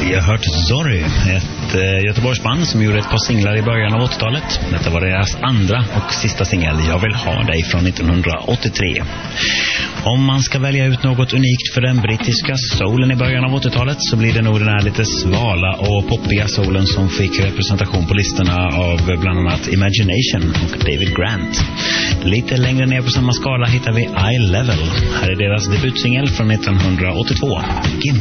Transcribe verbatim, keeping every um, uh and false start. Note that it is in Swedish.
Vi har hört Zorry, ett eh, Göteborgsband som gjorde ett par singlar i början av åttiotalet. Detta var deras andra och sista singel, Jag vill ha dig, från nittonhundraåttiotre. Om man ska välja ut något unikt för den brittiska soulen i början av åttiotalet så blir det nog den här lite svala och poppiga soulen som fick representation på listorna av bland annat Imagination och David Grant. Lite längre ner på samma skala hittar vi I Level. Här är deras debutsingel från nittonhundraåttiotvå. Gimme.